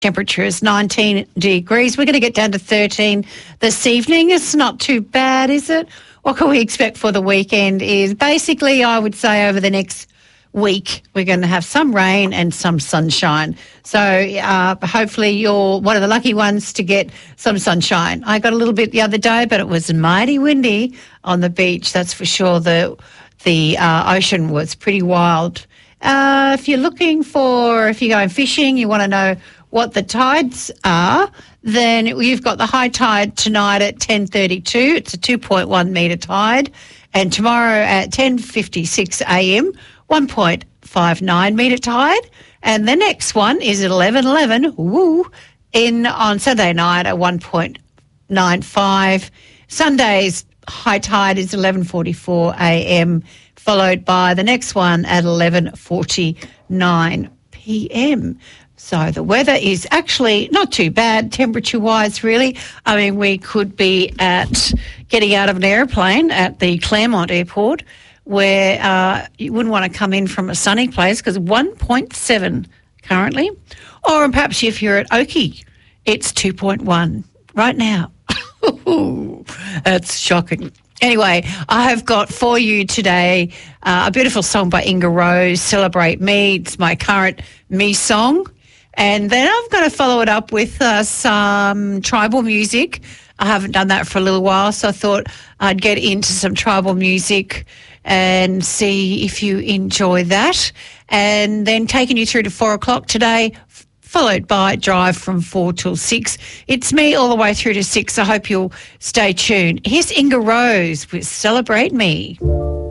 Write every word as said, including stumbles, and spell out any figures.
Temperature is nineteen degrees. We're going to get down to thirteen this evening. It's not too bad, is it? What can we expect for the weekend is basically, I would say, over the next week, we're going to have some rain and some sunshine. So uh, hopefully you're one of the lucky ones to get some sunshine. I got a little bit the other day, but it was mighty windy on the beach, that's for sure. The, the uh, ocean was pretty wild. Uh, if you're looking for, if you're going fishing, you want to know what the tides are, then you've got the high tide tonight at ten thirty-two. It's a two point one metre tide. And tomorrow at ten fifty-six a m, one point five nine metre tide. And the next one is at eleven eleven, woo, in on Sunday night at one point nine five. Sunday's high tide is eleven forty-four a m, followed by the next one at eleven forty-nine p m. So the weather is actually not too bad temperature-wise, really. I mean, we could be at getting out of an airplane at the Claremont Airport where uh, you wouldn't want to come in from a sunny place because one point seven currently. Or perhaps if you're at Oakey, it's two point one right now. That's shocking. Anyway, I have got for you today uh, a beautiful song by Inga Rose, Celebrate Me. It's my current me song. And then I'm going to follow it up with uh, some tribal music. I haven't done that for a little while, so I thought I'd get into some tribal music and see if you enjoy that. And then taking you through to four o'clock today, f- followed by Drive from four till six. It's me all the way through to six. I hope you'll stay tuned. Here's Inga Rose with Celebrate Me.